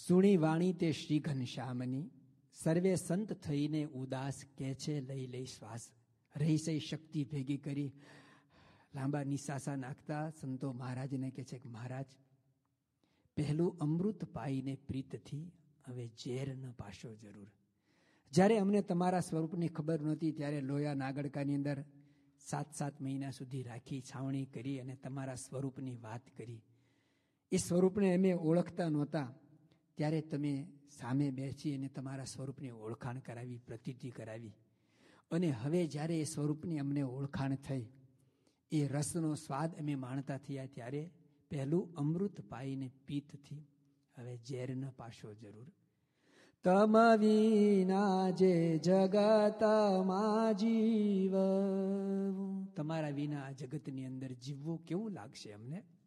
સુણી વાણી તે શ્રી ઘનશ્યામની, સર્વે સંત થઈને ઉદાસ કે છે લઈ લઈ શ્વાસ. રહીસઈ શક્તિ ભેગી કરી લાંબા નિશાસા નાખતા સંતો મહારાજને કહે છે કે મહારાજ, પહેલું અમૃત પાઈને પ્રીતથી, હવે ઝેર ન પાશો જરૂર. જ્યારે અમને તમારા સ્વરૂપની ખબર નહોતી ત્યારે લોયા નાગડકાની અંદર 7 મહિના સુધી રાખી, છાવણી કરી અને તમારા સ્વરૂપની વાત કરી. એ સ્વરૂપને અમે ઓળખતા નહોતા ત્યારે તમે સામે બેસી અને તમારા સ્વરૂપની ઓળખાણ કરાવી, પ્રતીતિ કરાવી. અને હવે જ્યારે એ સ્વરૂપની અમને ઓળખાણ થઈ, એ રસનો સ્વાદ અમે માણતા થયા ત્યારે પહેલું અમૃત પાઈને પિત્તથી, હવે ઝેર ન પાશો જરૂર. તમ વિના જે જગતમાં જીવવું, તમારા વિના આ જગતની અંદર જીવવું કેવું લાગશે અમને?